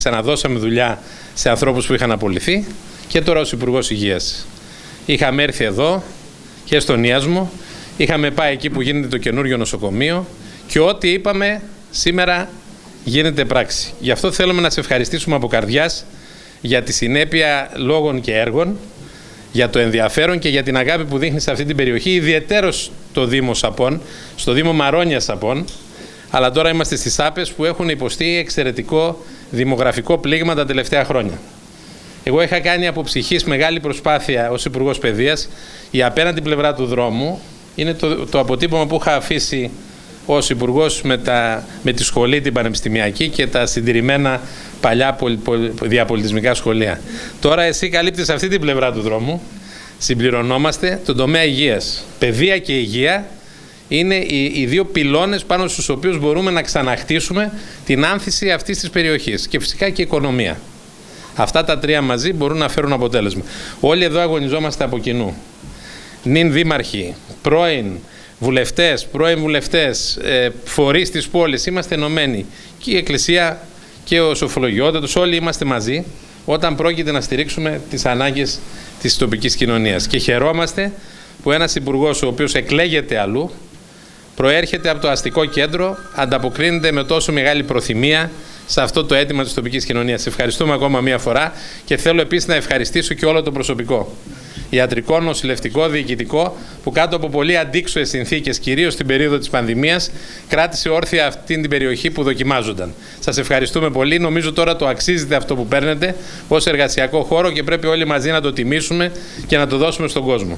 Ξαναδώσαμε δουλειά σε ανθρώπους που είχαν απολυθεί και τώρα ως Υπουργός Υγείας. Είχαμε έρθει εδώ και στον Ιάσμο, είχαμε πάει εκεί που γίνεται το καινούριο νοσοκομείο και ό,τι είπαμε σήμερα γίνεται πράξη. Γι' αυτό θέλουμε να σε ευχαριστήσουμε από καρδιάς για τη συνέπεια λόγων και έργων, για το ενδιαφέρον και για την αγάπη που δείχνει σε αυτή την περιοχή, ιδιαιτέρως το Δήμο Σαπών, στο Δήμο Μαρόνια Σαπών, αλλά τώρα είμαστε στις Άπες που έχουν υποστεί εξαιρετικό δημογραφικό πλήγμα τα τελευταία χρόνια. Εγώ είχα κάνει από ψυχής μεγάλη προσπάθεια ως Υπουργός Παιδείας. Η απέναντι πλευρά του δρόμου είναι το αποτύπωμα που είχα αφήσει ως Υπουργός με τη σχολή την πανεπιστημιακή και τα συντηρημένα παλιά διαπολιτισμικά σχολεία. Τώρα εσύ καλύπτεις αυτή την πλευρά του δρόμου. Συμπληρωνόμαστε τον τομέα υγείας. Παιδεία και υγεία είναι οι δύο πυλώνες πάνω στους οποίους μπορούμε να ξαναχτίσουμε την άνθηση αυτής της περιοχής και φυσικά και η οικονομία. Αυτά τα τρία μαζί μπορούν να φέρουν αποτέλεσμα. Όλοι εδώ αγωνιζόμαστε από κοινού. Νυν δήμαρχοι, πρώην βουλευτές, φορείς της πόλης, είμαστε ενωμένοι. Και η Εκκλησία και ο Σοφολογιότατος, όλοι είμαστε μαζί όταν πρόκειται να στηρίξουμε τις ανάγκες της τοπικής κοινωνίας. Και χαιρόμαστε που ένας υπουργός ο οποίος εκλέγεται αλλού, προέρχεται από το αστικό κέντρο, ανταποκρίνεται με τόσο μεγάλη προθυμία σε αυτό το αίτημα της τοπικής κοινωνίας. Ευχαριστούμε ακόμα μία φορά και θέλω επίσης να ευχαριστήσω και όλο το προσωπικό. Ιατρικό, νοσηλευτικό, διοικητικό, που κάτω από πολύ αντίξωες συνθήκες, κυρίως στην περίοδο της πανδημίας, κράτησε όρθια αυτή την περιοχή που δοκιμάζονταν. Σας ευχαριστούμε πολύ. Νομίζω τώρα το αξίζετε αυτό που παίρνετε ως εργασιακό χώρο και πρέπει όλοι μαζί να το τιμήσουμε και να το δώσουμε στον κόσμο.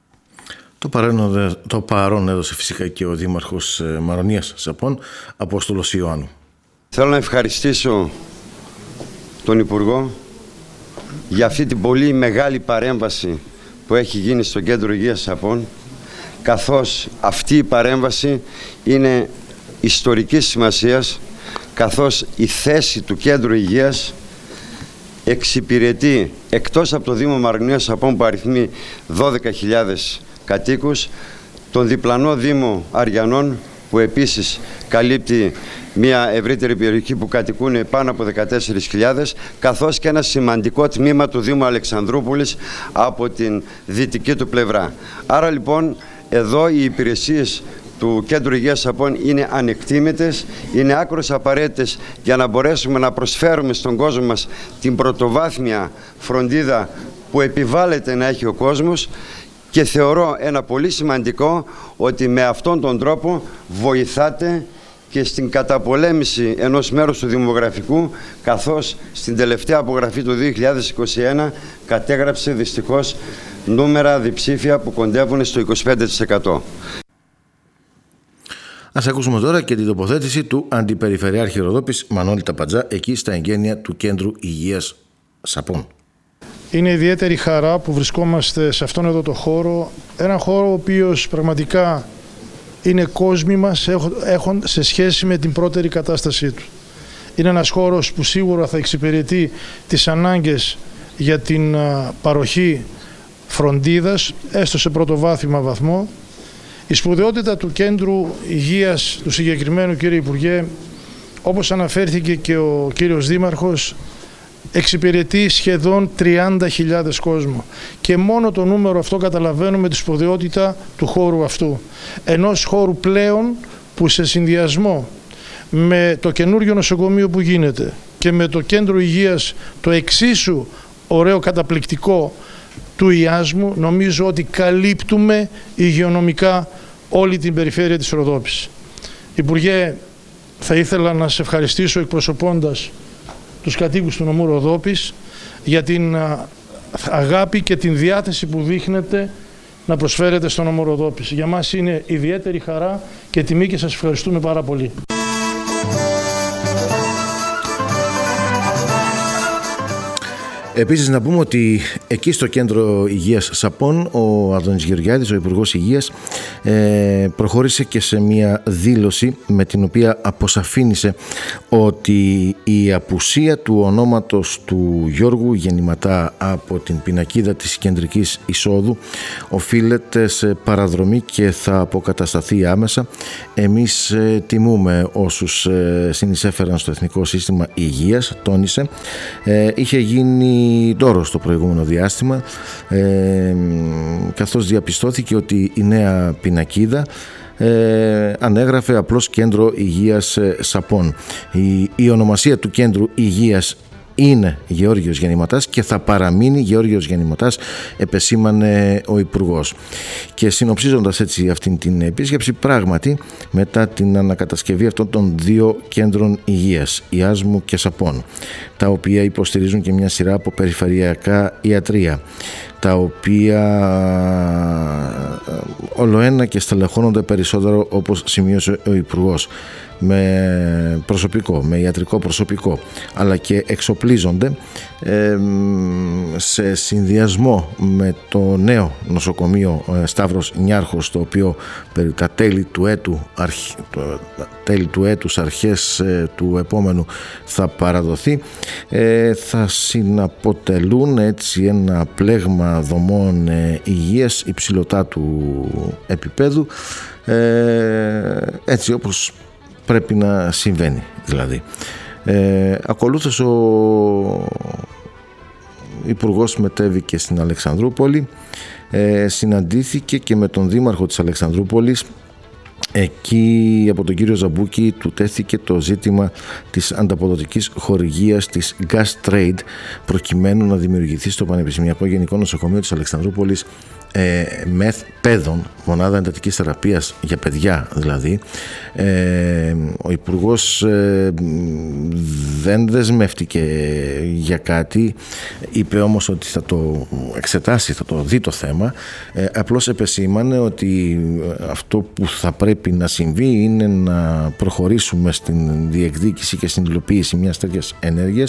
Το παρόν έδωσε φυσικά και ο Δήμαρχος Μαρονίας Σαπών, Απόστολος Ιωάννου. Θέλω να ευχαριστήσω τον Υπουργό για αυτή την πολύ μεγάλη παρέμβαση που έχει γίνει στο Κέντρο Υγείας Σαπών, καθώς αυτή η παρέμβαση είναι ιστορικής σημασίας, καθώς η θέση του Κέντρου Υγείας εξυπηρετεί, εκτός από το Δήμο Μαρονίας Σαπών που αριθμεί 12.000 κατοίκους, τον διπλανό Δήμο Αριανών που επίσης καλύπτει μια ευρύτερη περιοχή που κατοικούν πάνω από 14.000, καθώς και ένα σημαντικό τμήμα του Δήμου Αλεξανδρούπολης από την δυτική του πλευρά. Άρα λοιπόν εδώ οι υπηρεσίες του Κέντρου Υγείας Σαπών είναι ανεκτήμητες, είναι άκρως απαραίτητες για να μπορέσουμε να προσφέρουμε στον κόσμο μας την πρωτοβάθμια φροντίδα που επιβάλλεται να έχει ο κόσμος. Και θεωρώ ένα πολύ σημαντικό ότι με αυτόν τον τρόπο βοηθάτε και στην καταπολέμηση ενός μέρους του δημογραφικού, καθώς στην τελευταία απογραφή του 2021 κατέγραψε δυστυχώς νούμερα διψήφια που κοντεύουν στο 25%. Ας ακούσουμε τώρα και την τοποθέτηση του Αντιπεριφερειάρχη Ροδόπης Μανώλη Ταπατζά εκεί στα εγγένεια του Κέντρου Υγείας Σαπών. Είναι ιδιαίτερη χαρά που βρισκόμαστε σε αυτόν εδώ το χώρο, ένα χώρο ο οποίος πραγματικά είναι κόσμοι μας έχουν σε σχέση με την πρώτερη κατάστασή του. Είναι ένας χώρος που σίγουρα θα εξυπηρετεί τις ανάγκες για την παροχή φροντίδας, έστω σε πρωτοβάθμιο βαθμό. Η σπουδαιότητα του Κέντρου Υγείας του συγκεκριμένου, κύριε Υπουργέ, όπως αναφέρθηκε και ο κύριος Δήμαρχος, εξυπηρετεί σχεδόν 30.000 κόσμο και μόνο το νούμερο αυτό καταλαβαίνουμε τη σπουδαιότητα του χώρου αυτού. Ενός χώρου πλέον που σε συνδυασμό με το καινούριο νοσοκομείο που γίνεται και με το Κέντρο Υγείας το εξίσου ωραίο καταπληκτικό του Ιάσμου, νομίζω ότι καλύπτουμε υγειονομικά όλη την περιφέρεια της Ροδόπης. Υπουργέ, θα ήθελα να σε ευχαριστήσω εκπροσωπώντας τους κατοίκους του νομού Ροδόπης για την αγάπη και την διάθεση που δείχνετε να προσφέρετε στον νομό Ροδόπης. Για μας είναι ιδιαίτερη χαρά και τιμή και σας ευχαριστούμε πάρα πολύ. Επίσης να πούμε ότι εκεί στο Κέντρο Υγείας Σαπών ο Αντώνης Γεωργιάδης, ο Υπουργός Υγείας, προχώρησε και σε μια δήλωση με την οποία αποσαφήνισε ότι η απουσία του ονόματος του Γιώργου Γεννηματά από την πινακίδα της κεντρικής εισόδου οφείλεται σε παραδρομή και θα αποκατασταθεί άμεσα. Εμείς τιμούμε όσους συνεισέφεραν στο Εθνικό Σύστημα Υγείας, τόνισε. Είχε γίνει τώρα στο προηγούμενο διάστημα, καθώς διαπιστώθηκε ότι η νέα πινακίδα ανέγραφε απλώς Κέντρο Υγείας Σαπών. Η ονομασία του Κέντρου Υγείας είναι Γεώργιος Γεννηματάς και θα παραμείνει Γεώργιος Γεννηματάς, επεσήμανε ο Υπουργός. Και συνοψίζοντας έτσι αυτήν την επίσκεψη, πράγματι μετά την ανακατασκευή αυτών των δύο κέντρων υγείας, Ιάσμου και Σαπών, τα οποία υποστηρίζουν και μια σειρά από περιφερειακά ιατρεία, τα οποία ολοένα και στελεχώνονται περισσότερο, όπως σημείωσε ο Υπουργός, με προσωπικό, με ιατρικό προσωπικό, αλλά και εξοπλίζονται σε συνδυασμό με το νέο νοσοκομείο Σταύρος Νιάρχος, το οποίο περί τα τέλη του έτους, αρχές του επόμενου θα παραδοθεί. Θα συναποτελούν έτσι ένα πλέγμα δομών υγείας υψηλωτάτου επίπεδου, έτσι όπως πρέπει να συμβαίνει δηλαδή. Ακολούθως ο Υπουργός μετέβη και στην Αλεξανδρούπολη, συναντήθηκε και με τον Δήμαρχο της Αλεξανδρούπολης. Εκεί από τον κύριο Ζαμπούκη του τέθηκε το ζήτημα της ανταποδοτικής χορηγίας της Gas Trade, προκειμένου να δημιουργηθεί στο Πανεπιστημιακό Γενικό Νοσοκομείο της Αλεξανδρούπολης ΜΕΘ παιδών, μονάδα εντατικής θεραπείας για παιδιά δηλαδή. Ο Υπουργός δεν δεσμεύτηκε για κάτι, είπε όμως ότι θα το εξετάσει, θα το δει το θέμα. Απλώς επεσήμανε ότι αυτό που θα πρέπει να συμβεί είναι να προχωρήσουμε στην διεκδίκηση και στην υλοποίηση μιας τέτοιας ενέργειας,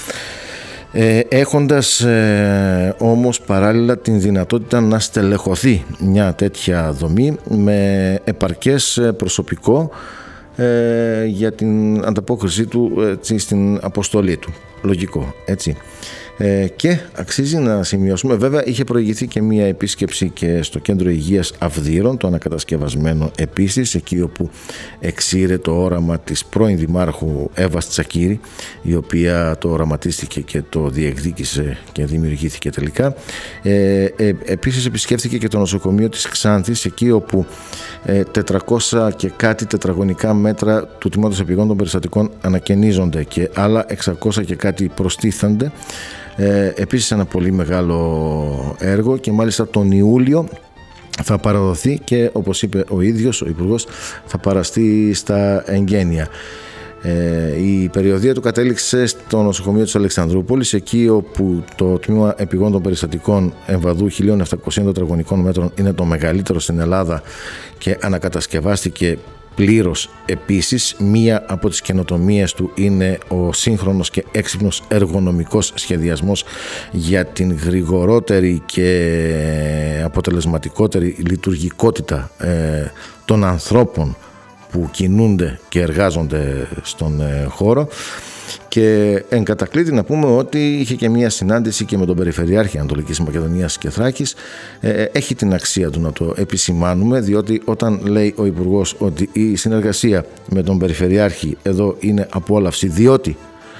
έχοντας όμως παράλληλα την δυνατότητα να στελεχωθεί μια τέτοια δομή με επαρκές προσωπικό για την ανταπόκριση του στην αποστολή του. Λογικό, έτσι. Και αξίζει να σημειώσουμε, βέβαια είχε προηγηθεί και μία επίσκεψη και στο Κέντρο Υγείας Αυδείρων, το ανακατασκευασμένο επίσης, εκεί όπου εξήρε το όραμα της πρώην Δημάρχου Εύας Τσακύρη, η οποία το οραματίστηκε και το διεκδίκησε και δημιουργήθηκε τελικά. Επίσης επισκέφθηκε και το νοσοκομείο της Ξάνθης, εκεί όπου 400 και κάτι τετραγωνικά μέτρα του τμήματος επιγόντων περιστατικών ανακαινίζονται και άλλα 600 και κάτι προστίθενται. Επίσης ένα πολύ μεγάλο έργο, και μάλιστα τον Ιούλιο θα παραδοθεί και, όπως είπε ο ίδιος ο Υπουργός, θα παραστεί στα εγγένεια. Η περιοδεία του κατέληξε στο νοσοκομείο της Αλεξανδρούπολης, εκεί όπου το τμήμα επιγόντων περιστατικών εμβαδού 1.700 τετραγωνικών μέτρων είναι το μεγαλύτερο στην Ελλάδα και ανακατασκευάστηκε πλήρως. Επίσης, μία από τις καινοτομίες του είναι ο σύγχρονος και έξυπνος εργονομικός σχεδιασμός για την γρηγορότερη και αποτελεσματικότερη λειτουργικότητα των ανθρώπων που κινούνται και εργάζονται στον χώρο. Και εν κατακλείδη να πούμε ότι είχε και μία συνάντηση και με τον Περιφερειάρχη Ανατολικής Μακεδονίας και Θράκης. Έχει την αξία του να το επισημάνουμε, διότι όταν λέει ο Υπουργός ότι η συνεργασία με τον Περιφερειάρχη εδώ είναι απόλαυση, διότι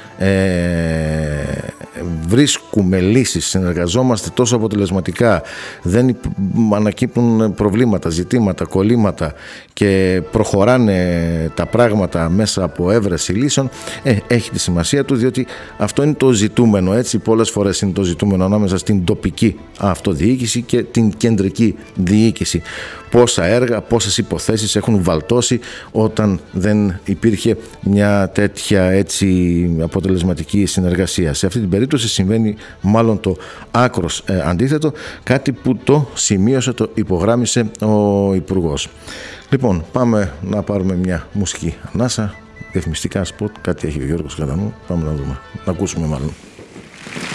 βρίσκουμε λύσεις, συνεργαζόμαστε τόσο αποτελεσματικά, δεν ανακύπτουν προβλήματα, ζητήματα, κολλήματα και προχωράνε τα πράγματα μέσα από έβρεση λύσεων, έχει τη σημασία του, διότι αυτό είναι το ζητούμενο, έτσι, πολλές φορές είναι το ζητούμενο ανάμεσα στην τοπική αυτοδιοίκηση και την κεντρική διοίκηση. Πόσα έργα, πόσες υποθέσεις έχουν βαλτώσει όταν δεν υπήρχε μια τέτοια έτσι αποτελεσματική συνεργασία. Σε αυτή την περίπτωση συμβαίνει μάλλον το άκρος αντίθετο, κάτι που το σημείωσε, το υπογράμμισε ο Υπουργός. Λοιπόν, πάμε να πάρουμε μια μουσική ανάσα, διαφημιστικά σποτ, κάτι έχει ο Γιώργος κατά νου, πάμε να δούμε, να ακούσουμε μάλλον.